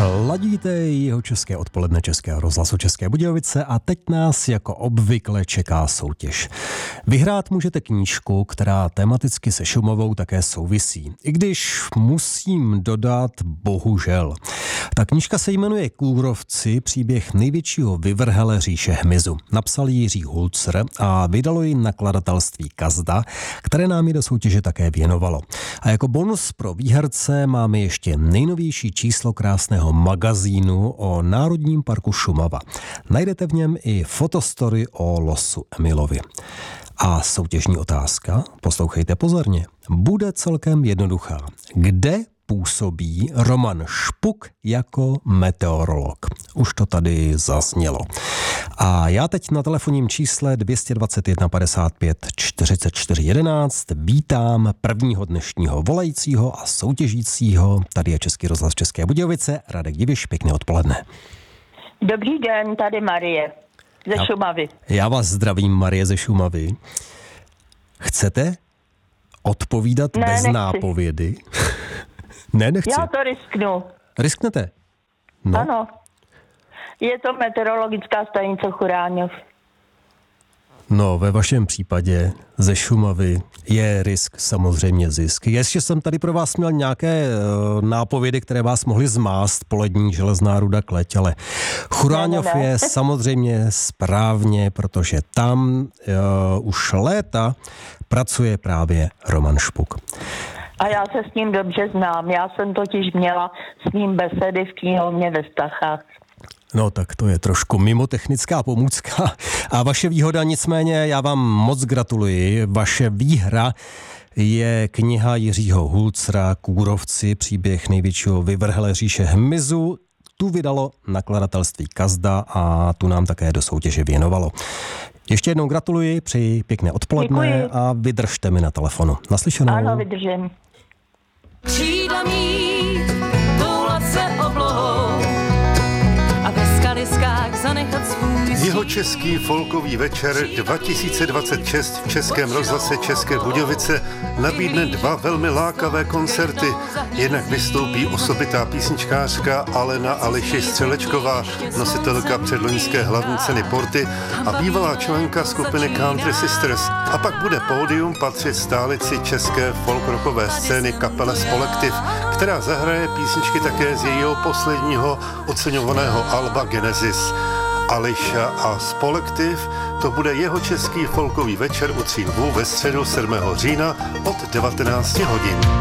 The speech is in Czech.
Ladíte jeho české odpoledne Českého rozhlasu České Budějovice a teď nás jako obvykle čeká soutěž. Vyhrát můžete knížku, která tematicky se Šumavou také souvisí. I když musím dodat bohužel. Ta knížka se jmenuje Kůrovci, příběh největšího vyvrhele říše hmyzu. Napsal ji Jiří Hulcr a vydalo ji nakladatelství Kazda, které nám ji do soutěže také věnovalo. A jako bonus pro výherce máme ještě nejnovější číslo krásného magazínu o Národním parku Šumava. Najdete v něm i fotostory o losu Emilovi. A soutěžní otázka, poslouchejte pozorně, bude celkem jednoduchá. Kde působí Roman Špuk jako meteorolog? Už to tady zaznělo. A já teď na telefonním čísle 221 55 44 11 vítám prvního dnešního volajícího a soutěžícího. Tady je Český rozhlas České Budějovice. Radek Diviš, pěkné odpoledne. Dobrý den, tady Marie ze Šumavy. Já vás zdravím, Marie ze Šumavy. Chcete odpovídat bez nechci. nápovědy? Ne, nechci. Já to risknu. Risknete? No. Ano. Je to meteorologická stanice Churáňov. No, ve vašem případě ze Šumavy je risk samozřejmě zisk. Ještě jsem tady pro vás měl nějaké nápovědy, které vás mohly zmást, polední železná ruda Kleť, ale Churáňov je samozřejmě správně, protože tam už léta pracuje právě Roman Špuk. A já se s ním dobře znám. Já jsem totiž měla s ním besedy v knihovně ve Stachách. No tak to je trošku mimo technická pomůcka. A vaše výhoda nicméně, já vám moc gratuluji. Vaše výhra je kniha Jiřího Hulcra Kůrovci, příběh největšího vyvrhele říše hmyzu. Tu vydalo nakladatelství Kazda a tu nám také do soutěže věnovalo. Ještě jednou gratuluji, přeji pěkné odpoledne. Děkuji. A vydržte mi na telefonu. Naslyšenou. Ano, vydržím. Křídla mít, toulat se oblohou a ve skaliskách zanechat svůj Jihočeský folkový večer 2026 v Českém rozhlase České Budějovice nabídne dva velmi lákavé koncerty. Jednak vystoupí osobitá písničkářka Alena Ališi Střelečková, nositelka předloňské hlavní ceny Porty a bývalá členka skupiny Country Sisters. A pak bude pódium patřit stálici české folkrockové scény kapele Spolektiv, která zahraje písničky také z jejího posledního oceňovaného alba Genesis. Ališa a Spolektiv, to bude jeho český folkový večer u Tří lvů ve středu 7. října od 19 hodin.